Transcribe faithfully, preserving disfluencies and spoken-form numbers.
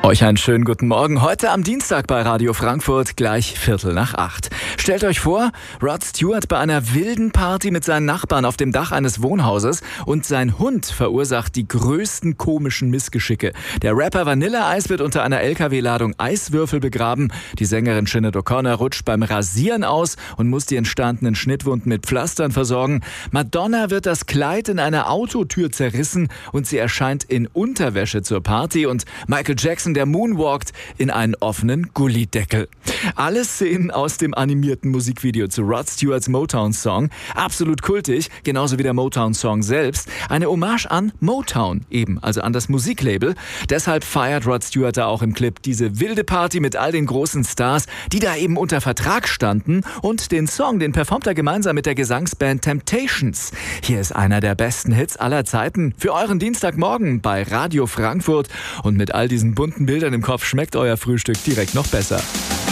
Euch einen schönen guten Morgen. Heute am Dienstag bei Radio Frankfurt, gleich Viertel nach acht. Stellt euch vor, Rod Stewart bei einer wilden Party mit seinen Nachbarn auf dem Dach eines Wohnhauses und sein Hund verursacht die größten komischen Missgeschicke. Der Rapper Vanilla Ice wird unter einer L K W-Ladung Eiswürfel begraben. Die Sängerin Sinead O'Connor rutscht beim Rasieren aus und muss die entstandenen Schnittwunden mit Pflastern versorgen. Madonna wird das Kleid in einer Autotür zerrissen und sie erscheint in Unterwäsche zur Party. Und Michael Jackson, der moonwalkt in einen offenen Gullideckel. Alle Szenen aus dem animierten Musikvideo zu Rod Stewarts Motown-Song. Absolut kultig, genauso wie der Motown-Song selbst. Eine Hommage an Motown eben, also an das Musiklabel. Deshalb feiert Rod Stewart da auch im Clip diese wilde Party mit all den großen Stars, die da eben unter Vertrag standen. Und den Song, den performt er gemeinsam mit der Gesangsband Temptations. Hier ist einer der besten Hits aller Zeiten für euren Dienstagmorgen bei Radio Frankfurt. Und mit all diesen bunten Bildern im Kopf schmeckt euer Frühstück direkt noch besser.